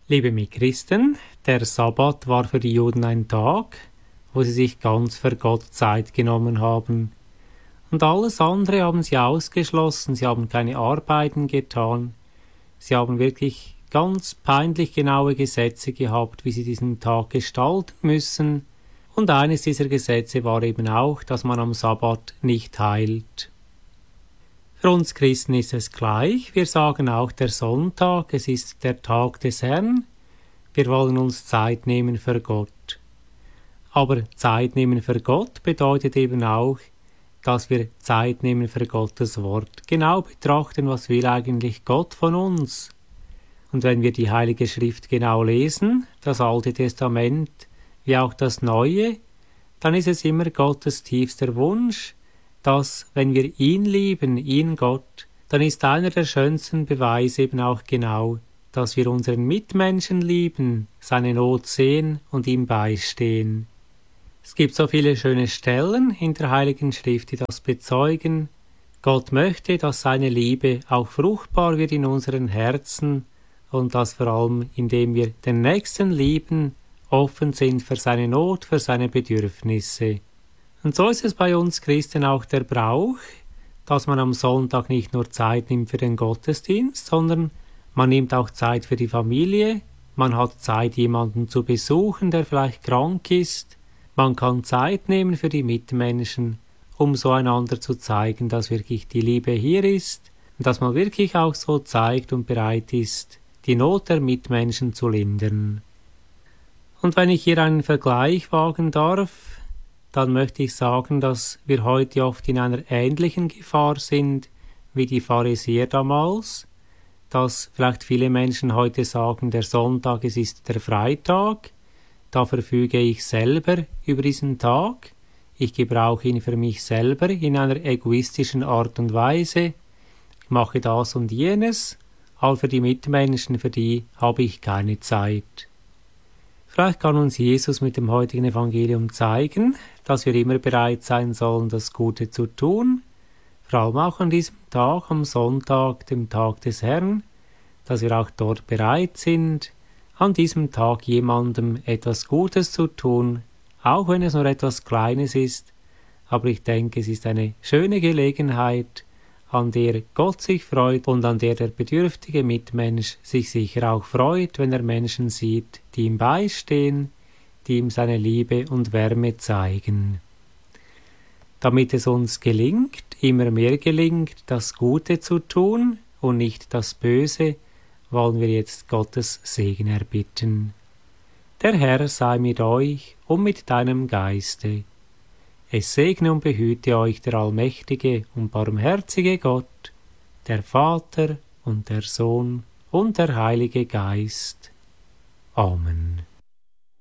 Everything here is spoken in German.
Liebe Mitchristen, der Sabbat war für die Juden ein Tag, wo sie sich ganz für Gott Zeit genommen haben. Und alles andere haben sie ausgeschlossen, sie haben keine Arbeiten getan. Sie haben wirklich ganz peinlich genaue Gesetze gehabt, wie sie diesen Tag gestalten müssen. Und eines dieser Gesetze war eben auch, dass man am Sabbat nicht heilt. Für uns Christen ist es gleich. Wir sagen auch der Sonntag, es ist der Tag des Herrn. Wir wollen uns Zeit nehmen für Gott. Aber Zeit nehmen für Gott bedeutet eben auch, dass wir Zeit nehmen für Gottes Wort. Genau betrachten, was will eigentlich Gott von uns. Und wenn wir die Heilige Schrift genau lesen, das Alte Testament wie auch das Neue, dann ist es immer Gottes tiefster Wunsch, dass, wenn wir ihn lieben, ihn Gott, dann ist einer der schönsten Beweise eben auch genau, dass wir unseren Mitmenschen lieben, seine Not sehen und ihm beistehen. Es gibt so viele schöne Stellen in der Heiligen Schrift, die das bezeugen. Gott möchte, dass seine Liebe auch fruchtbar wird in unseren Herzen und das vor allem, indem wir den Nächsten lieben, offen sind für seine Not, für seine Bedürfnisse. Und so ist es bei uns Christen auch der Brauch, dass man am Sonntag nicht nur Zeit nimmt für den Gottesdienst, sondern man nimmt auch Zeit für die Familie, man hat Zeit, jemanden zu besuchen, der vielleicht krank ist, man kann Zeit nehmen für die Mitmenschen, um so einander zu zeigen, dass wirklich die Liebe hier ist und dass man wirklich auch so zeigt und bereit ist, die Not der Mitmenschen zu lindern. Und wenn ich hier einen Vergleich wagen darf, dann möchte ich sagen, dass wir heute oft in einer ähnlichen Gefahr sind wie die Pharisäer damals, dass vielleicht viele Menschen heute sagen, der Sonntag, es ist der Freitag, da verfüge ich selber über diesen Tag, ich gebrauche ihn für mich selber in einer egoistischen Art und Weise, ich mache das und jenes, aber für die Mitmenschen, für die habe ich keine Zeit. Vielleicht kann uns Jesus mit dem heutigen Evangelium zeigen, dass wir immer bereit sein sollen, das Gute zu tun, vor allem auch an diesem Tag, am Sonntag, dem Tag des Herrn, dass wir auch dort bereit sind, an diesem Tag jemandem etwas Gutes zu tun, auch wenn es nur etwas Kleines ist, aber ich denke, es ist eine schöne Gelegenheit, an der Gott sich freut und an der der bedürftige Mitmensch sich sicher auch freut, wenn er Menschen sieht, die ihm beistehen, die ihm seine Liebe und Wärme zeigen. Damit es uns gelingt, immer mehr gelingt, das Gute zu tun und nicht das Böse, wollen wir jetzt Gottes Segen erbitten. Der Herr sei mit euch und mit deinem Geiste. Es segne und behüte euch der allmächtige und barmherzige Gott, der Vater und der Sohn und der Heilige Geist. Amen.